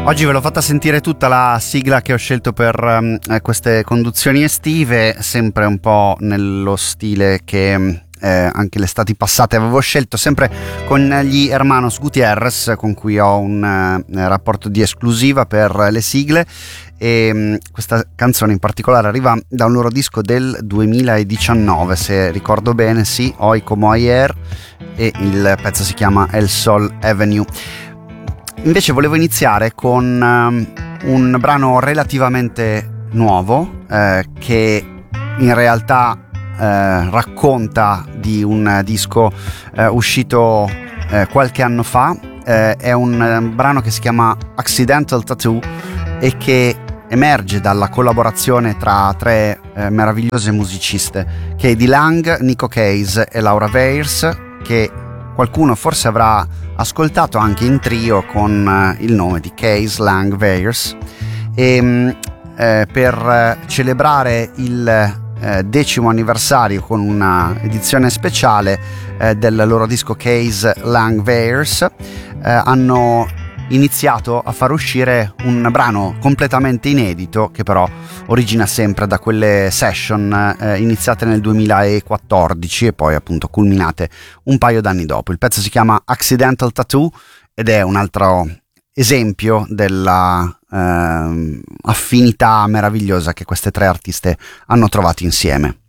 Oggi ve l'ho fatta sentire tutta la sigla che ho scelto per queste conduzioni estive, sempre un po' nello stile che anche le estati passate avevo scelto, sempre con gli Hermanos Gutierrez, con cui ho un rapporto di esclusiva per le sigle, e questa canzone in particolare arriva da un loro disco del 2019, se ricordo bene, sì, Hoy Como Ayer, e il pezzo si chiama El Sol Avenue. Invece volevo iniziare con un brano relativamente nuovo che in realtà racconta di un disco uscito qualche anno fa. È un brano che si chiama Accidental Tattoo e che emerge dalla collaborazione tra tre meravigliose musiciste, K.D. Lang, Nico Case e Laura Weirs, che qualcuno forse avrà ascoltato anche in trio con il nome di Case, Lang, Weirs. E per celebrare il 10° anniversario, con una edizione speciale del loro disco Case, Lang, Weirs, hanno iniziato a far uscire un brano completamente inedito, che però origina sempre da quelle session iniziate nel 2014 e poi appunto culminate un paio d'anni dopo. Il pezzo si chiama Accidental Tattoo ed è un altro esempio della affinità meravigliosa che queste tre artiste hanno trovato insieme.